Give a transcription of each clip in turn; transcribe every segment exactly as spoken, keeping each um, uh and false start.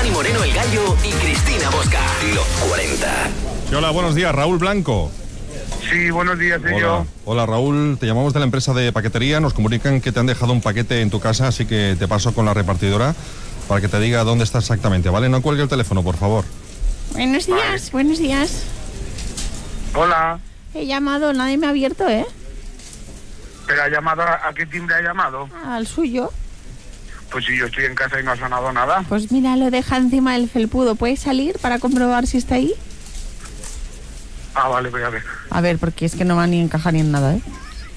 Dani Moreno, El Gallo y Cristina Bosca. Los cuarenta. Sí, hola, buenos días, Raúl Blanco. Sí, buenos días, soy Hola. yo. Hola, Raúl, te llamamos de la empresa de paquetería. Nos comunican que te han dejado un paquete en tu casa, así que te paso con la repartidora para que te diga dónde está exactamente, ¿vale? No cuelgue el teléfono, por favor. Buenos días, Vale. buenos días. Hola. He llamado, nadie me ha abierto, ¿eh? ¿Pero ha llamado a, a qué timbre ha llamado? Al suyo. Pues si yo estoy en casa y no ha sonado nada. Pues mira, lo deja encima del felpudo. ¿Puedes salir para comprobar si está ahí? Ah, vale, voy a ver. A ver, porque es que no va ni a encajar ni en nada, ¿eh?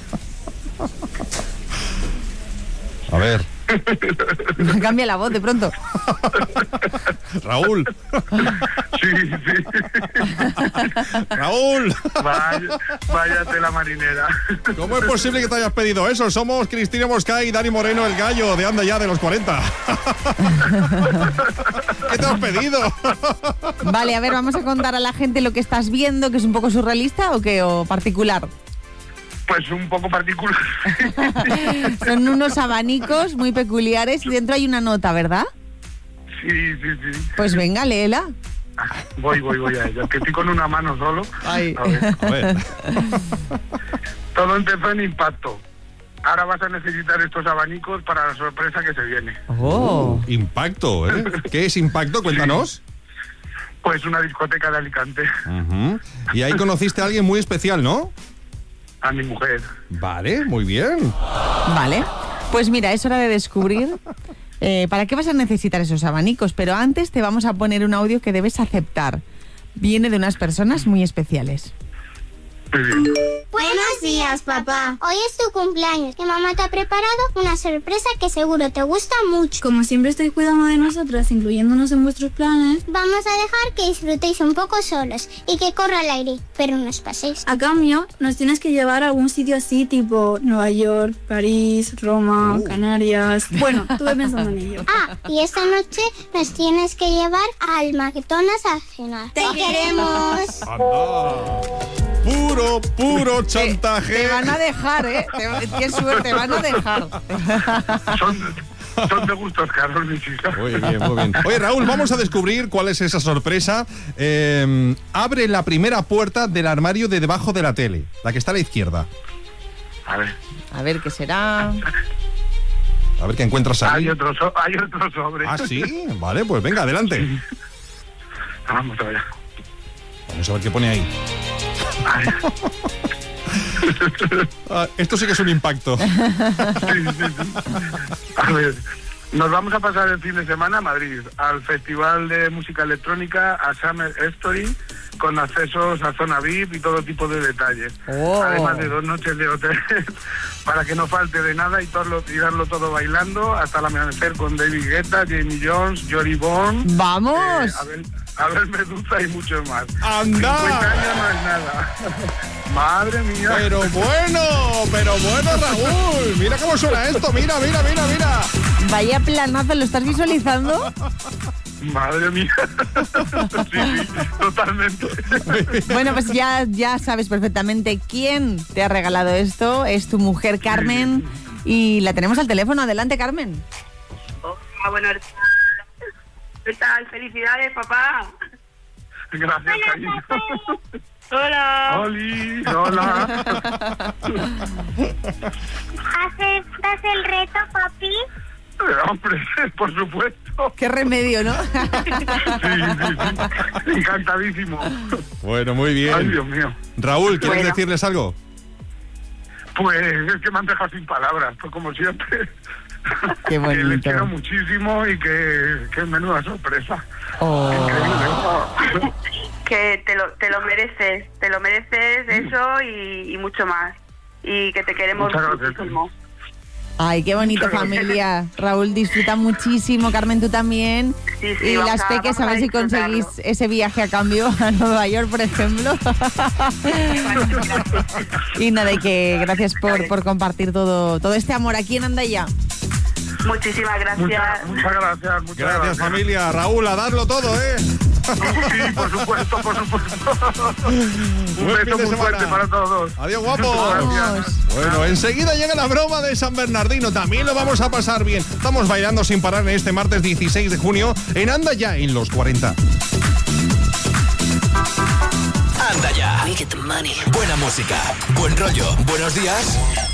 A ver. Me cambia la voz de pronto. Raúl. Sí, sí. Raúl. Vaya, vaya tela marinera. ¿Cómo es posible que te hayas pedido eso? Somos Cristina Bosca y Dani Moreno, El Gallo, de Anda Ya, de los cuarenta. ¿Qué te has pedido? Vale, a ver, vamos a contar a la gente lo que estás viendo, que es un poco surrealista o qué, o particular. Pues un poco particular. Son unos abanicos muy peculiares y dentro hay una nota, ¿verdad? Sí, sí, sí. Pues venga, léela. Voy, voy, voy a ella. Que estoy con una mano solo. Ay. A ver. A ver. Todo empezó en impacto. Ahora vas a necesitar estos abanicos para la sorpresa que se viene. Oh. Impacto, ¿eh? ¿Qué es Impacto? Cuéntanos. Pues una discoteca de Alicante. Uh-huh. Y ahí conociste a alguien muy especial, ¿no? A mi mujer. Vale, muy bien. Vale, pues mira, es hora de descubrir eh, para qué vas a necesitar esos abanicos, pero antes te vamos a poner un audio que debes aceptar. Viene de unas personas muy especiales. Muy bien. Buenos días, papá. Hoy es tu cumpleaños y mamá te ha preparado una sorpresa que seguro te gusta mucho. Como siempre estoy cuidando de nosotras, incluyéndonos en vuestros planes, Vamos a dejar que disfrutéis un poco solos y que corra el aire, pero no os paséis. a cambio, nos tienes que llevar a algún sitio así, tipo Nueva York, París, Roma, Canarias... Bueno, estuve pensando en ello. Ah, y esta noche nos tienes que llevar al McDonald's a cenar. ¡Te queremos! Anda. Puro, puro chantaje. Te van a dejar, ¿eh? Te, qué suerte, te van a dejar. Son, son de gustos caros, mis hijas. Muy bien, muy bien. Oye, Raúl, vamos a descubrir cuál es esa sorpresa. Eh, abre la primera puerta del armario de debajo de la tele, la que está a la izquierda. A ver. A ver, ¿qué será? A ver qué encuentras ahí. Hay otro, so- hay otro sobre. Ah, sí. Vale, pues venga, adelante. Vamos a ver. Vamos a ver qué pone ahí. Ay, Ah, esto sí que es un impacto. sí, sí, sí. A ver. Nos vamos a pasar el fin de semana a Madrid, al Festival de Música Electrónica, a Summer Story, con accesos a zona V I P y todo tipo de detalles. Oh. Además de dos noches de hotel, para que no falte de nada y, todo, y darlo todo bailando hasta el amanecer con David Guetta, Jamie Jones, Jory Bond, ¡Vamos! eh, Abel, Abel Medusa y muchos más. ¡Anda! cincuenta años no es nada. Madre mía. Pero bueno, pero bueno, Raúl. Mira cómo suena esto. Mira, mira, mira, mira. Vaya planazo, ¿lo estás visualizando? Madre mía. Sí, sí, totalmente. Bueno, pues ya, ya sabes perfectamente quién te ha regalado esto. Es tu mujer, Carmen. Y la tenemos al teléfono. Adelante, Carmen. Hola, buenos días. ¿Qué tal? Felicidades, papá. Gracias, cariño. Hola. Oli, hola. ¿Aceptas el reto, papi? Eh, Hombre, por supuesto. Qué remedio, ¿no? Sí, sí, sí. Encantadísimo. Bueno, muy bien. Ay, Dios mío. Raúl, ¿quieres Bueno. decirles algo? Pues es que me han dejado sin palabras, pues como siempre. Qué Que les bonito. quiero muchísimo y que, que es menuda sorpresa. Oh. Increíble. Que te lo, te lo mereces. Te lo mereces eso y, y mucho más. Y que te queremos Muchas gracias. muchísimo. Ay, qué bonito, Muchas gracias. familia. Raúl disfruta muchísimo, Carmen, tú también. Sí, sí, y vamos las a- peques, a vamos ver a si conseguís disfrutarlo. ese viaje a cambio a Nueva York, por ejemplo. Y nada, y que gracias por, por compartir todo, todo este amor aquí en Andaya. Muchísimas gracias. Muchas, muchas gracias. Muchas Gracias, gracias. familia. Raúl, a darlo todo, ¿eh? Sí, por supuesto, por supuesto. Un Buen fin beso de muy semana. fuerte para todos. Adiós, guapo. Gracias. Bueno, enseguida llega la broma de San Bernardino. También lo vamos a pasar bien. Estamos bailando sin parar en este martes dieciséis de junio en Anda Ya en los cuarenta. Anda Ya. Buena música, buen rollo, buenos días